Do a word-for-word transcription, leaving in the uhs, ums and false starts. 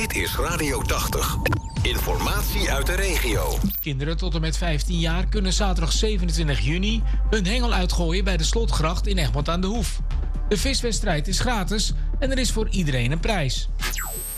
Dit is Radio tachtig. Informatie uit de regio. Kinderen tot en met vijftien jaar kunnen zaterdag zevenentwintig juni hun hengel uitgooien bij de Slotgracht in Egmond aan de Hoef. De viswedstrijd is gratis en er is voor iedereen een prijs.